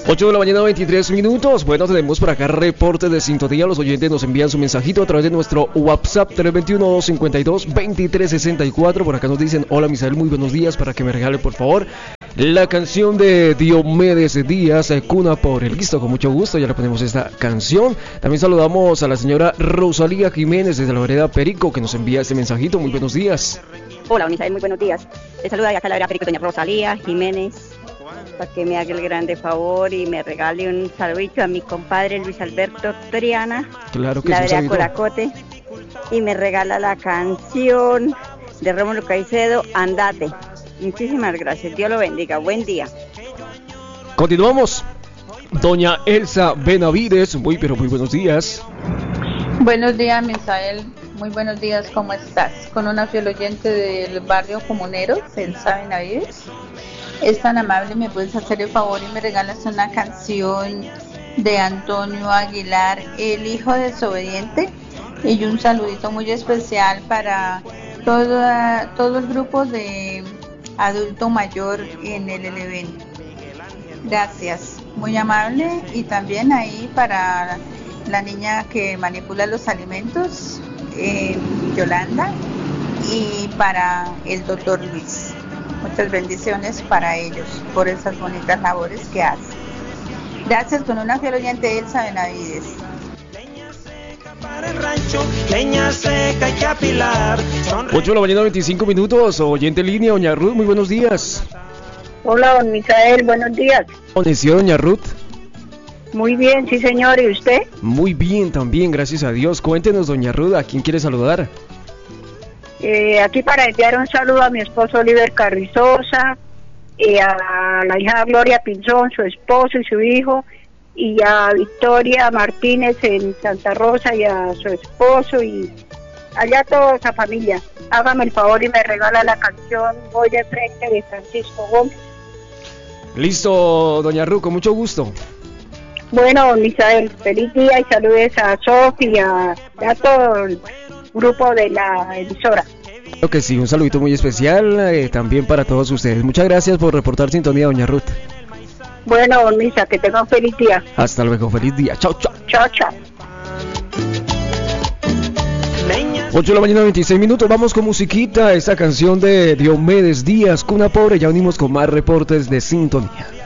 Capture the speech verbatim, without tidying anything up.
ocho de la mañana, veintitrés minutos. Bueno, tenemos por acá reportes de sintonía. Los oyentes nos envían su mensajito a través de nuestro WhatsApp tres dos uno, dos cinco dos, dos tres seis cuatro. Por acá nos dicen: hola Misael, muy buenos días. Para que me regale por favor la canción de Diomedes Díaz, Cuna Pobre. Listo, con mucho gusto, ya le ponemos esta canción. También saludamos a la señora Rosalía Jiménez desde la vereda Perico, que nos envía este mensajito. Muy buenos días. Hola Misael, muy buenos días. Les saluda de acá la vereda Perico, doña Rosalía Jiménez, para que me haga el grande favor y me regale un saludito a mi compadre Luis Alberto Triana, claro que la sí, vereda Coracote, y me regala la canción de Rómulo Caicedo, Andate. Muchísimas gracias, Dios lo bendiga, buen día. Continuamos. Doña Elsa Benavides, muy pero muy buenos días. Buenos días, Misael, muy buenos días, ¿cómo estás? Con una fiel oyente del barrio Comuneros, Elsa Benavides. Es tan amable, me puedes hacer el favor y me regalas una canción de Antonio Aguilar, El Hijo Desobediente, y un saludito muy especial para toda, todo el grupo de adulto mayor en el Eleven. Gracias, muy amable. Y también ahí para la niña que manipula los alimentos, eh, Yolanda, y para el doctor Luis. Muchas bendiciones para ellos por esas bonitas labores que hacen. Gracias, con una fiel oyente, Elsa Benavides. ocho de la mañana, veinticinco minutos. Oyente en línea, doña Ruth, muy buenos días. Hola, don Misael, buenos días. ¿Amaneció, doña Ruth? Muy bien, sí señor, ¿y usted? Muy bien también, gracias a Dios. Cuéntenos, doña Ruth, ¿a quién quiere saludar? Eh, aquí para enviar un saludo a mi esposo Oliver Carrizosa, y a la hija Gloria Pinzón, su esposo y su hijo, y a Victoria Martínez en Santa Rosa y a su esposo, y allá toda esa familia. Hágame el favor y me regala la canción Voy de Frente de Francisco Gómez. Listo, doña Ruth, con mucho gusto. Bueno, don Misael, feliz día y saludes a Sofía, a, a todo el grupo de la emisora. Creo que sí, un saludito muy especial eh, también para todos ustedes. Muchas gracias por reportar sintonía, doña Ruth. Bueno, don Misa, que tenga un feliz día. Hasta luego, feliz día. Chao, chao. Chao, chao. ocho de la mañana, veintiséis minutos. Vamos con musiquita. Esta canción de Diomedes Díaz, Cuna Pobre. Ya unimos con más reportes de sintonía.